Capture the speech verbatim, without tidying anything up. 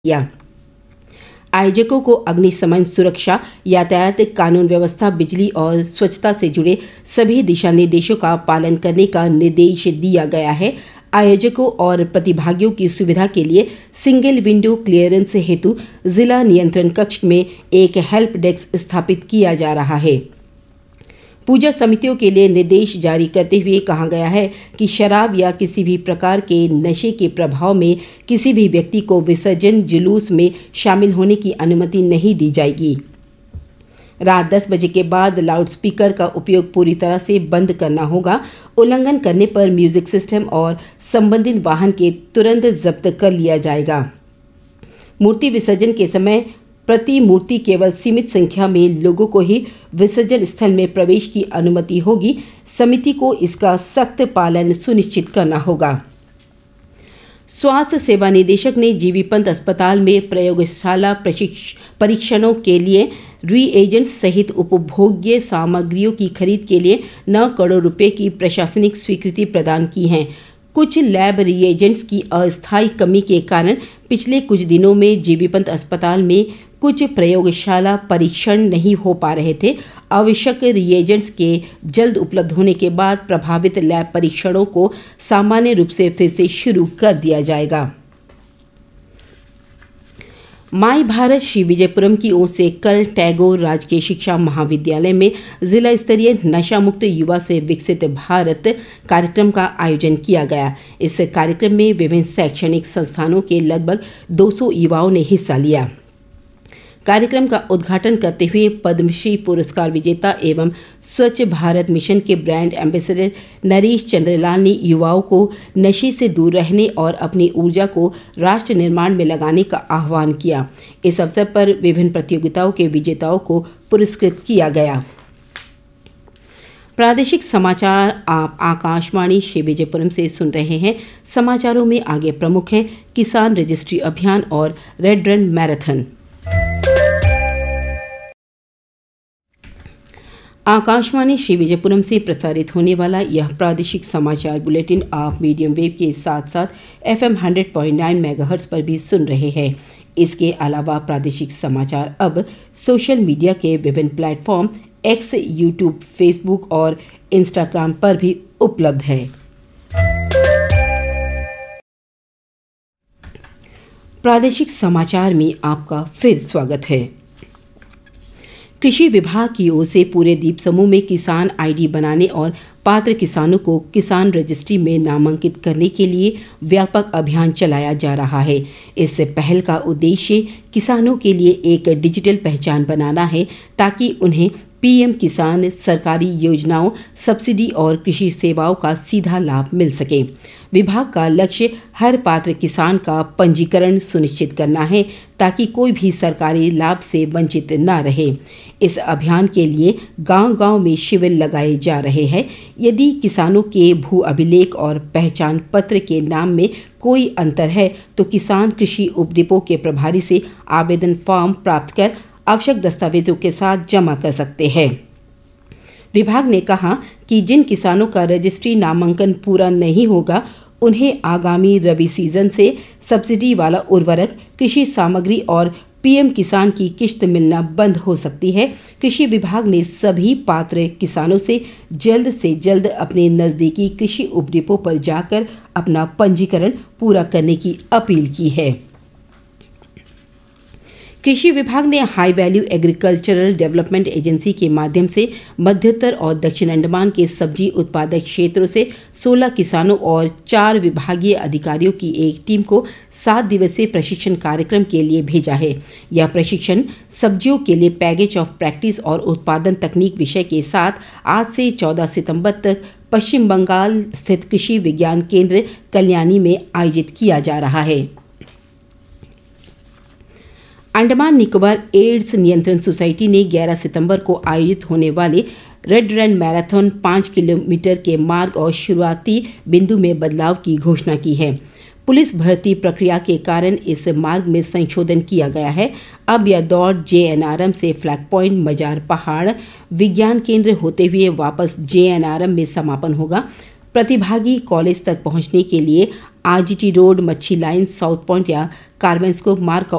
किया। आयोजकों को अग्निशमन, सुरक्षा, यातायात कानून व्यवस्था, बिजली और स्वच्छता से जुड़े सभी दिशा निर्देशों का पालन करने का निर्देश दिया गया है। आयोजकों और प्रतिभागियों की सुविधा के लिए सिंगल विंडो क्लियरेंस हेतु जिला नियंत्रण कक्ष में एक हेल्प डेस्क स्थापित किया जा रहा है। पूजा समितियों के लिए निर्देश जारी करते हुए कहा गया है कि शराब या किसी भी प्रकार के नशे के प्रभाव में किसी भी व्यक्ति को विसर्जन जुलूस में शामिल होने की अनुमति नहीं दी जाएगी। रात दस बजे के बाद लाउडस्पीकर का उपयोग पूरी तरह से बंद करना होगा। उल्लंघन करने पर म्यूजिक सिस्टम और संबंधित वाहन के तुरंत जब्त कर लिया जाएगा। मूर्ति विसर्जन के समय प्रति मूर्ति केवल सीमित संख्या में लोगों को ही विसर्जन स्थल में प्रवेश की अनुमति होगी। समिति को इसका सख्त पालन सुनिश्चित करना होगा। स्वास्थ्य सेवा निदेशक ने जीबी पंत अस्पताल में प्रयोगशाला परीक्षणों के लिए रीएजेंट सहित उपभोग्य सामग्रियों की खरीद के लिए नौ करोड़ रुपए की प्रशासनिक स्वीकृति प्रदान की है। कुछ लैब रिएजेंट्स की अस्थायी कमी के कारण पिछले कुछ दिनों में जीबी पंत अस्पताल में कुछ प्रयोगशाला परीक्षण नहीं हो पा रहे थे। आवश्यक रिएजेंट्स के जल्द उपलब्ध होने के बाद प्रभावित लैब परीक्षणों को सामान्य रूप से फिर से शुरू कर दिया जाएगा। माई भारत श्री विजयपुरम की ओर से कल टैगोर राजकीय शिक्षा महाविद्यालय में जिला स्तरीय नशा मुक्त युवा से विकसित भारत कार्यक्रम का आयोजन किया गया। इस कार्यक्रम में विभिन्न शैक्षणिक संस्थानों के लगभग दो सौ युवाओं ने हिस्सा लिया। कार्यक्रम का उद्घाटन करते हुए पद्मश्री पुरस्कार विजेता एवं स्वच्छ भारत मिशन के ब्रांड एम्बेसडर नरेश चंद्रलाल ने युवाओं को नशे से दूर रहने और अपनी ऊर्जा को राष्ट्र निर्माण में लगाने का आह्वान किया। इस अवसर पर विभिन्न प्रतियोगिताओं के विजेताओं को पुरस्कृत किया गया। प्रादेशिक समाचार आप आकाशवाणी श्री विजयपुरम से सुन रहे हैं। समाचारों में आगे प्रमुख है किसान रजिस्ट्री अभियान और red run marathon. Akashvani Shri Vijayapuram से प्रसारित होने वाला यह प्रादेशिक समाचार बुलेटिन आप मीडियम वेव के साथ साथ FM hundred point nine megahertz पर भी सुन रहे हैं। इसके अलावा प्रादेशिक समाचार अब सोशल मीडिया के विभिन्न प्लेटफॉर्म एक्स, यूट्यूब, फेसबुक और इंस्टाग्राम पर भी उपलब्ध है। प्रादेशिक समाचार में आपका फिर स्वागत है। कृषि विभाग की ओर से पूरे द्वीप समूह में किसान आईडी बनाने और पात्र किसानों को किसान रजिस्ट्री में नामांकित करने के लिए व्यापक अभियान चलाया जा रहा है। इस पहल का उद्देश्य किसानों के लिए एक डिजिटल पहचान बनाना है ताकि उन्हें पीएम किसान, सरकारी योजनाओं, सब्सिडी और कृषि सेवाओं का सीधा लाभ मिल सके। विभाग का लक्ष्य हर पात्र किसान का पंजीकरण सुनिश्चित करना है ताकि कोई भी सरकारी लाभ से वंचित न रहे। इस अभियान के लिए गांव-गांव में शिविर लगाए जा रहे हैं। यदि किसानों के भू अभिलेख और पहचान पत्र के नाम में कोई अंतर है तो किसान कृषि उपडिपो के प्रभारी से आवेदन फॉर्म प्राप्त कर आवश्यक दस्तावेजों के साथ जमा कर सकते हैं। विभाग ने कहा कि जिन किसानों का रजिस्ट्री नामांकन पूरा नहीं होगा उन्हें आगामी रबी सीजन से सब्सिडी वाला उर्वरक, कृषि सामग्री और पीएम किसान की किश्त मिलना बंद हो सकती है। कृषि विभाग ने सभी पात्र किसानों से जल्द से जल्द अपने नज़दीकी कृषि उपडिपो पर जाकर अपना पंजीकरण पूरा करने की अपील की है। कृषि विभाग ने high value agricultural development agency के माध्यम से मध्योत्तर और दक्षिण अंडमान के सब्जी उत्पादक क्षेत्रों से सोलह किसानों और चार विभागीय अधिकारियों की एक टीम को सात दिवसीय प्रशिक्षण कार्यक्रम के लिए भेजा है। यह प्रशिक्षण सब्जियों के लिए पैकेज ऑफ प्रैक्टिस और उत्पादन तकनीक विषय के साथ आज से चौदह सितंबर तक पश्चिम बंगाल स्थित कृषि विज्ञान केंद्र कल्याणी में आयोजित किया जा रहा है। अंडमान निकोबार एड्स नियंत्रण सोसाइटी ने ग्यारह सितंबर को आयोजित होने वाले रेड रन मैराथन पाँच किलोमीटर के मार्ग और शुरुआती बिंदु में बदलाव की घोषणा की है। पुलिस भर्ती प्रक्रिया के कारण इस मार्ग में संशोधन किया गया है। अब यह दौड़ जेएनआरएम से फ्लैग पॉइंट, मजार पहाड़, विज्ञान केंद्र होते हुए वापस जेएनआरएम में समापन होगा। प्रतिभागी कॉलेज तक पहुंचने के लिए आरजीटी रोड, मच्छी लाइन, साउथ पॉइंट या कार्मेंस्को मार्ग का